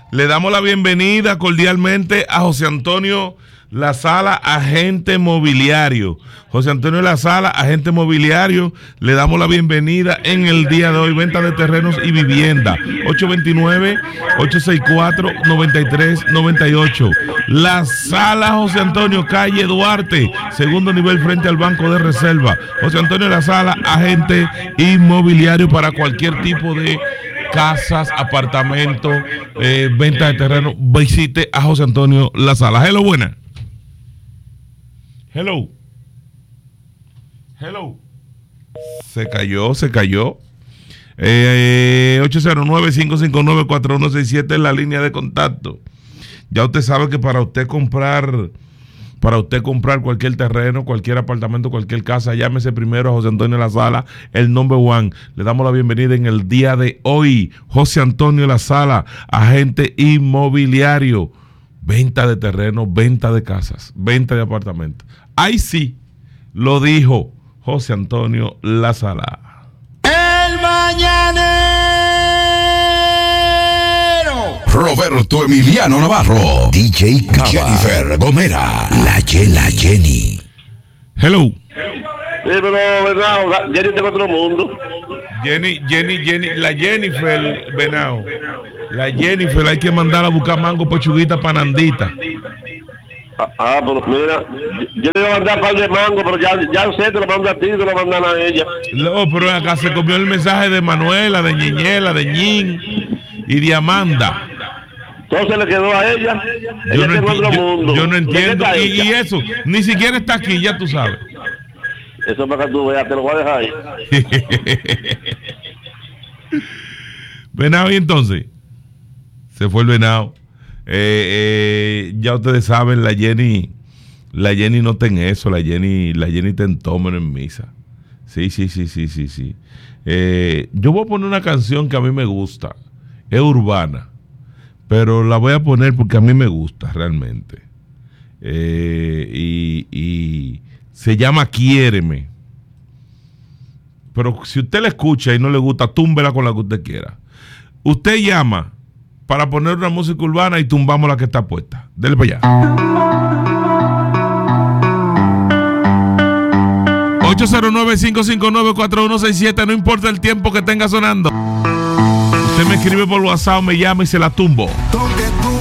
Le damos la bienvenida cordialmente a José Antonio La Sala, agente mobiliario. José Antonio La Sala, agente mobiliario, le damos la bienvenida en el día de hoy. Venta de terrenos y vivienda. 829-864-9398. La Sala José Antonio, calle Duarte, segundo nivel frente al Banco de Reserva. José Antonio La Sala, agente inmobiliario para cualquier tipo de casas, apartamentos, venta de terreno. Visite a José Antonio La Sala. Hello, buena. Hello. Se cayó. 809-559-4167 es la línea de contacto. Ya usted sabe que para usted comprar cualquier terreno, cualquier apartamento, cualquier casa, llámese primero a José Antonio La Sala, el number one. Le damos la bienvenida en el día de hoy. José Antonio La Sala, agente inmobiliario. Venta de terreno, venta de casas, venta de apartamentos. Ahí sí, lo dijo José Antonio La Sala. El mañanero. Roberto Emiliano Navarro, DJ Cava, Jennifer Gomera, la Jenny. Hello. Sí, pero verdad, Jenny está en otro mundo. Jenny, la Jennifer Venao. La Jennifer hay que mandar a buscar mango, pechuguita, panandita. Pero mira, yo le iba a mandar un par de mango, pero ya sé, te lo mando a ti, te lo mandan a ella. No, pero acá se comió el mensaje de Manuela, de Ñeñela, de Ñin y de Amanda. Entonces le quedó a ella. Yo no Ella entiendo. Y eso, ni siquiera está aquí, ya tú sabes. Eso para que tú veas, te lo voy a dejar ahí. Venado, y entonces se fue el venado. Ya ustedes saben, la Jenny no está en eso. La Jenny está en tómeno en misa. Sí. Yo voy a poner una canción que a mí me gusta. Es urbana, pero la voy a poner porque a mí me gusta realmente. Y se llama Quiéreme. Pero si usted la escucha y no le gusta, túmbela con la que usted quiera. Usted llama para poner una música urbana y tumbamos la que está puesta. Dele para allá. 809-559-4167. No importa el tiempo que tenga sonando. Usted me escribe por WhatsApp, me llama y se la tumbo.